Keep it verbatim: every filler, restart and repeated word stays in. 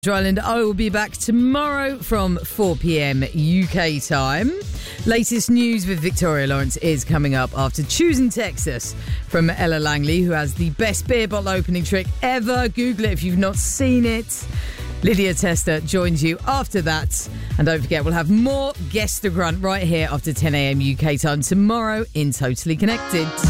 Island. I will be back tomorrow from four p.m. U K time. Latest news with Victoria Lawrence is coming up after Choosing Texas from Ella Langley, who has the best beer bottle opening trick ever. Google it if you've not seen it. Lydia Tester joins you after that. And don't forget, we'll have more Guess the Grunt right here after ten a.m. U K time tomorrow in Totally Connected.